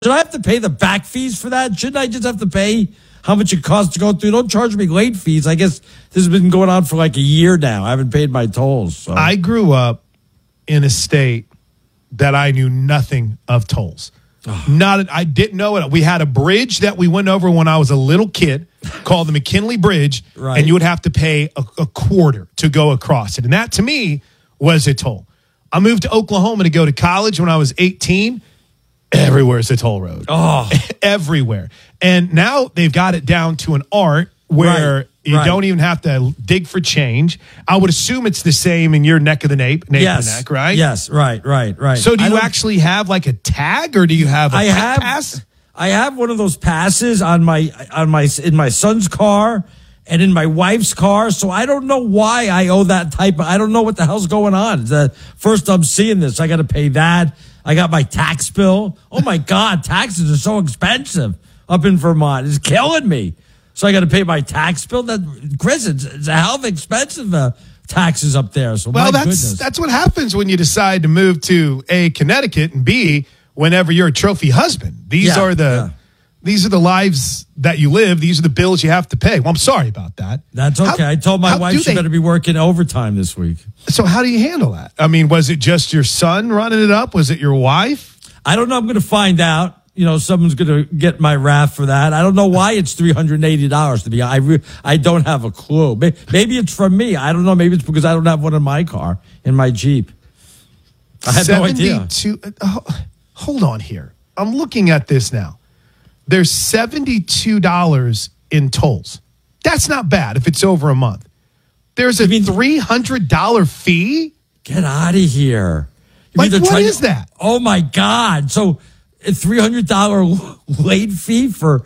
Should I have to pay the back fees for that? Shouldn't I just have to pay how much it costs to go through? Don't charge me late fees. I guess this has been going on for like a year now. I haven't paid my tolls. So. I grew up in a state that I knew nothing of tolls. I didn't know it. We had a bridge that we went over when I was a little kid called the McKinley Bridge, right. And you would have to pay a quarter to go across it. And that, to me, was a toll. I moved to Oklahoma to go to college when I was 18. Everywhere is a toll road. Oh. Everywhere. And now they've got it down to an art where you don't even have to dig for change. I would assume it's the same in your neck of the nape, yes. Right? Yes, right. So do you actually have like a tag, or do you have a pass? I have one of those passes in my son's car and in my wife's car. So I don't know why I owe that I don't know what the hell's going on. It's the first I'm seeing this. I got to pay that. I got my tax bill. Oh my God, taxes are so expensive up in Vermont. It's killing me. So I got to pay my tax bill. Chris, it's a hell of expensive taxes up there. So that's what happens when you decide to move to A, Connecticut, and B, whenever you're a trophy husband. These are the lives that you live. These are the bills you have to pay. Well, I'm sorry about that. That's okay. I told my wife she better be working overtime this week. So how do you handle that? I mean, was it just your son running it up? Was it your wife? I don't know. I'm going to find out. Someone's going to get my wrath for that. I don't know why it's $380 to be. I don't have a clue. Maybe it's from me. I don't know. Maybe it's because I don't have one in my car, in my Jeep. I have no idea. Hold on here. I'm looking at this now. There's $72 in tolls. That's not bad if it's over a month. There's a $300 fee? Get out of here. What is that? Oh, my God. So a $300 late fee for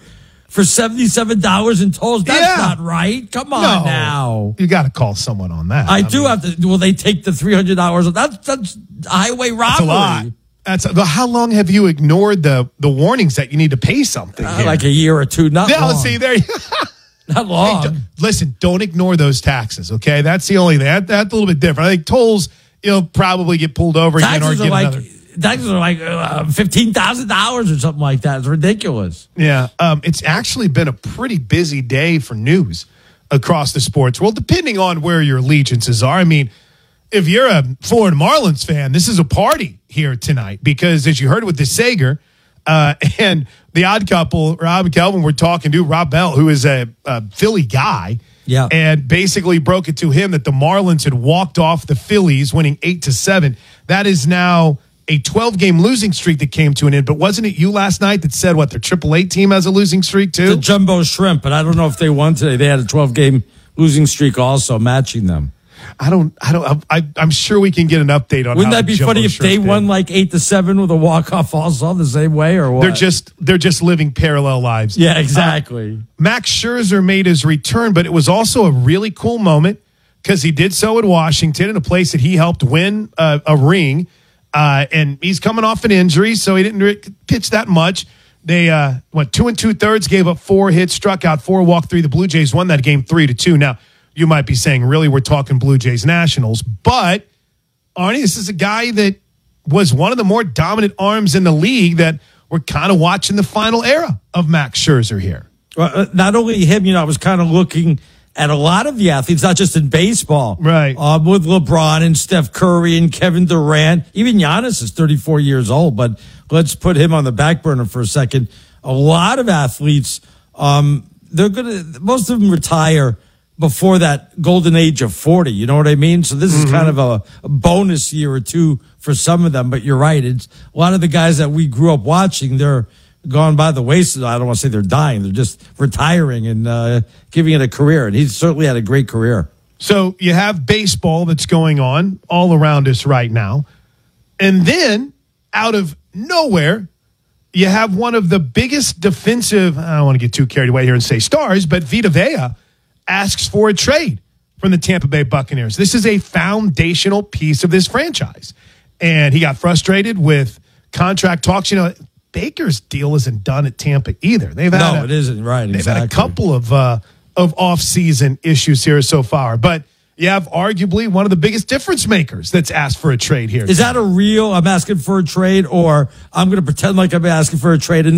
$77 in tolls? That's not right. Come on now. You got to call someone on that. I do have to. Well, they take the $300. That's highway robbery. That's a lot. How long have you ignored the warnings that you need to pay something? Like a year or two. Not long. See, there. Not long. Hey, listen, don't ignore those taxes. Okay, that's the only thing. That's a little bit different. I think tolls, you'll probably get pulled over again or get another. Taxes are like $15,000 or something like that. It's ridiculous. Yeah, it's actually been a pretty busy day for news across the sports world, depending on where your allegiances are. I mean, if you're a Florida Marlins fan, this is a party here tonight because, as you heard with the Sager and the Odd Couple, Rob and Kelvin were talking to Rob Bell, who is a Philly guy. Yeah. And basically broke it to him that the Marlins had walked off the Phillies, winning 8-7. That is now a 12-game losing streak that came to an end. But wasn't it you last night that said, their AAA team has a losing streak too? The Jumbo Shrimp, but I don't know if they won today. They had a 12-game losing streak also matching them. I'm sure we can get an update on. Wouldn't that be funny if they won like 8-7 with a walk-off also the same way, or what? They're just living parallel lives. Yeah, exactly. Max Scherzer made his return, but it was also a really cool moment because he did so in Washington, in a place that he helped win a ring. And he's coming off an injury, so he didn't pitch that much. They went 2 2/3, gave up 4 hits, struck out 4, walked 3. The Blue Jays won that game 3-2. Now, you might be saying, really, we're talking Blue Jays Nationals. But, Arnie, this is a guy that was one of the more dominant arms in the league that we're kind of watching the final era of Max Scherzer here. Well, not only him, I was kind of looking at a lot of the athletes, not just in baseball. Right. With LeBron and Steph Curry and Kevin Durant. Even Giannis is 34 years old, but let's put him on the back burner for a second. A lot of athletes, most of them retire before that golden age of 40. You know what I mean? So this is kind of a bonus year or two for some of them. But you're right. It's a lot of the guys that we grew up watching, they're gone by the wayside. I don't want to say they're dying. They're just retiring and giving it a career. And he's certainly had a great career. So you have baseball that's going on all around us right now. And then out of nowhere, you have one of the biggest defensive, I don't want to get too carried away here and say stars, but Vita Vea asks for a trade from the Tampa Bay Buccaneers. This is a foundational piece of this franchise. And he got frustrated with contract talks. Baker's deal isn't done at Tampa either. It isn't, right, They've had a couple of off-season issues here so far. But you have arguably one of the biggest difference makers that's asked for a trade here. Is that a real, I'm asking for a trade, or I'm going to pretend like I'm asking for a trade and